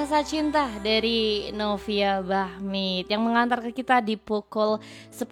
Rasa Cinta dari Novia Bahmit yang mengantar ke kita di pukul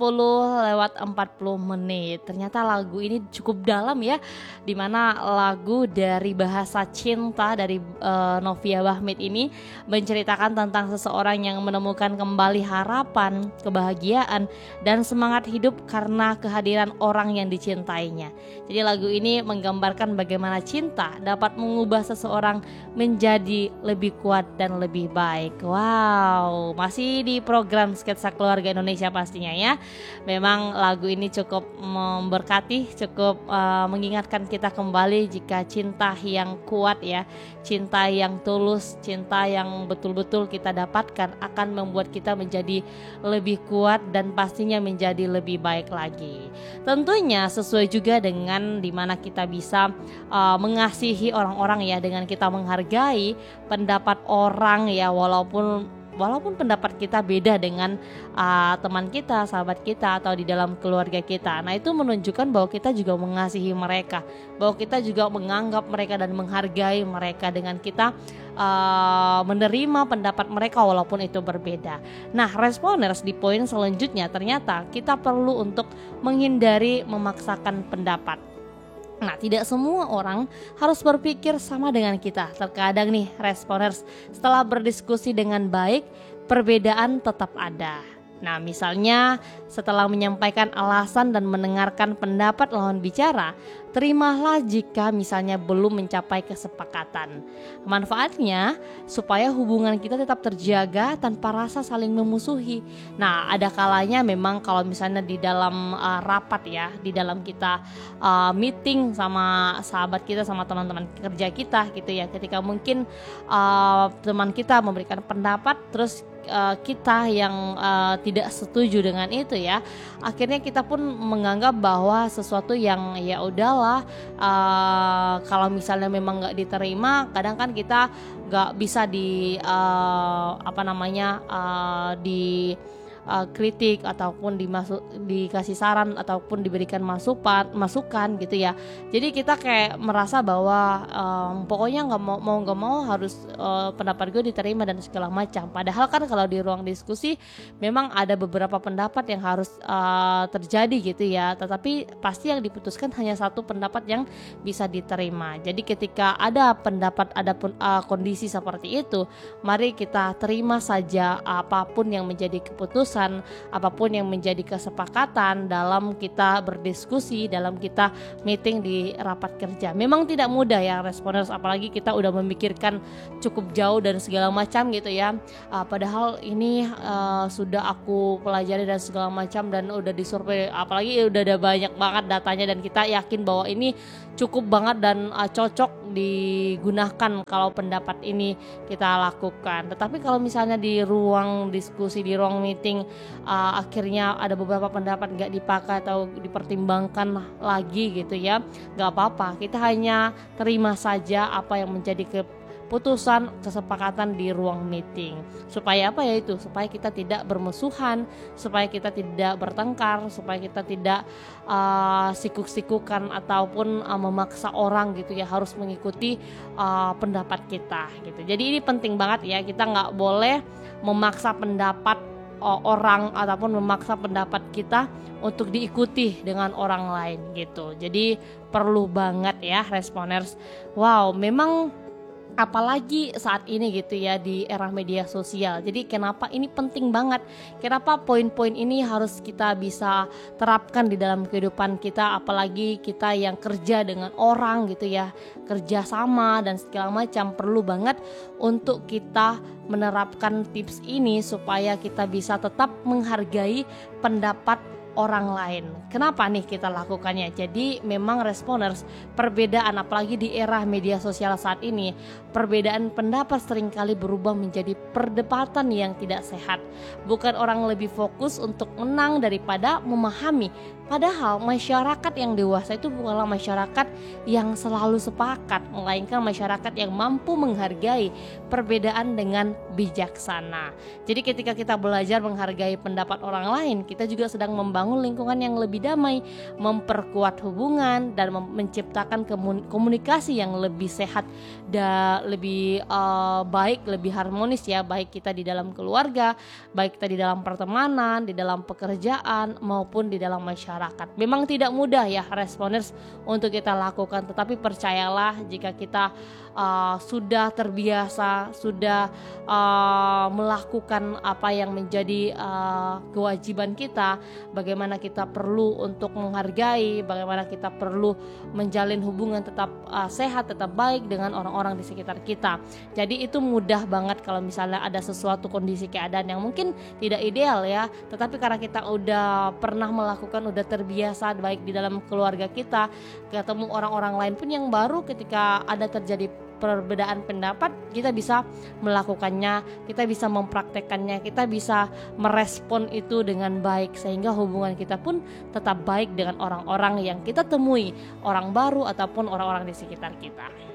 10:40. Ternyata lagu ini cukup dalam ya, dimana lagu dari bahasa cinta dari Novia Bahmit ini menceritakan tentang seseorang yang menemukan kembali harapan, kebahagiaan, dan semangat hidup karena kehadiran orang yang dicintainya. Jadi lagu ini menggambarkan bagaimana cinta dapat mengubah seseorang menjadi lebih kuat dan lebih baik. Wow, masih di program Sketsa Keluarga Indonesia pastinya ya. Memang lagu ini cukup memberkati, cukup mengingatkan kita kembali jika cinta yang kuat ya, cinta yang tulus, cinta yang betul-betul kita dapatkan akan membuat kita menjadi lebih kuat dan pastinya menjadi lebih baik lagi. Tentunya sesuai juga dengan dimana kita bisa mengasihi orang-orang ya, dengan kita menghargai pendapat orang ya, walaupun pendapat kita beda dengan teman kita, sahabat kita, atau di dalam keluarga kita. Nah, itu menunjukkan bahwa kita juga mengasihi mereka, bahwa kita juga menganggap mereka dan menghargai mereka dengan kita menerima pendapat mereka walaupun itu berbeda. Nah, Responers di poin selanjutnya, ternyata kita perlu untuk menghindari memaksakan pendapat. Nah, tidak semua orang harus berpikir sama dengan kita. Terkadang nih, Responers, setelah berdiskusi dengan baik, perbedaan tetap ada. Nah, misalnya setelah menyampaikan alasan dan mendengarkan pendapat lawan bicara, terimalah jika misalnya belum mencapai kesepakatan. Manfaatnya supaya hubungan kita tetap terjaga tanpa rasa saling memusuhi. Nah, ada kalanya memang kalau misalnya di dalam rapat ya, di dalam kita meeting sama sahabat kita, sama teman-teman kerja kita gitu ya, ketika mungkin teman kita memberikan pendapat terus kita yang tidak setuju dengan itu ya, akhirnya kita pun menganggap bahwa sesuatu yang ya udahlah, kalau misalnya memang nggak diterima, kadang kan kita nggak bisa di kritik ataupun dikasih saran ataupun diberikan masukan gitu ya. Jadi kita kayak merasa bahwa pokoknya nggak mau harus pendapat gue diterima dan segala macam. Padahal kan kalau di ruang diskusi memang ada beberapa pendapat yang harus terjadi gitu ya. Tetapi pasti yang diputuskan hanya satu pendapat yang bisa diterima. Jadi ketika ada pendapat, ada kondisi seperti itu, mari kita terima saja apapun yang menjadi keputusan, apapun yang menjadi kesepakatan dalam kita berdiskusi, dalam kita meeting di rapat kerja. Memang tidak mudah ya, Responers, apalagi kita udah memikirkan cukup jauh dan segala macam gitu ya. Padahal ini sudah aku pelajari dan segala macam dan udah disurvei, apalagi udah ada banyak banget datanya dan kita yakin bahwa ini cukup banget dan cocok digunakan kalau pendapat ini kita lakukan. Tetapi kalau misalnya di ruang diskusi, di ruang meeting, akhirnya ada beberapa pendapat gak dipakai atau dipertimbangkan lagi gitu ya, gak apa-apa, kita hanya terima saja apa yang menjadi keputusan, kesepakatan di ruang meeting. Supaya apa ya itu? Supaya kita tidak bermusuhan, supaya kita tidak bertengkar, supaya kita tidak sikuk-sikukan ataupun memaksa orang gitu ya harus mengikuti pendapat kita gitu. Jadi ini penting banget ya, kita nggak boleh memaksa pendapat orang ataupun memaksa pendapat kita untuk diikuti dengan orang lain gitu. Jadi perlu banget ya, Responers. Wow, memang apalagi saat ini gitu ya, di era media sosial. Jadi kenapa ini penting banget, kenapa poin-poin ini harus kita bisa terapkan di dalam kehidupan kita, apalagi kita yang kerja dengan orang gitu ya, kerja sama dan segala macam, perlu banget untuk kita menerapkan tips ini supaya kita bisa tetap menghargai pendapat orang lain. Kenapa nih kita lakukannya? Jadi memang, Responers, perbedaan apalagi di era media sosial saat ini, perbedaan pendapat seringkali berubah menjadi perdebatan yang tidak sehat. Bukan orang lebih fokus untuk menang daripada memahami. Padahal masyarakat yang dewasa itu bukanlah masyarakat yang selalu sepakat, melainkan masyarakat yang mampu menghargai perbedaan dengan bijaksana. Jadi ketika kita belajar menghargai pendapat orang lain, kita juga sedang membangun membangun lingkungan yang lebih damai, memperkuat hubungan, dan menciptakan komunikasi yang lebih sehat dan lebih baik, lebih harmonis ya, baik kita di dalam keluarga, baik kita di dalam pertemanan, di dalam pekerjaan, maupun di dalam masyarakat. Memang tidak mudah ya responders untuk kita lakukan, tetapi percayalah jika kita sudah terbiasa, sudah melakukan apa yang menjadi kewajiban kita, bagaimana kita perlu untuk menghargai, bagaimana kita perlu menjalin hubungan tetap sehat, tetap baik dengan orang-orang di sekitar kita. Jadi itu mudah banget kalau misalnya ada sesuatu kondisi keadaan yang mungkin tidak ideal ya, tetapi karena kita udah pernah melakukan, udah terbiasa baik di dalam keluarga kita, ketemu orang-orang lain pun yang baru, ketika ada terjadi perbedaan pendapat, kita bisa melakukannya, kita bisa mempraktekannya, kita bisa merespon itu dengan baik, sehingga hubungan kita pun tetap baik dengan orang-orang yang kita temui, orang baru ataupun orang-orang di sekitar kita.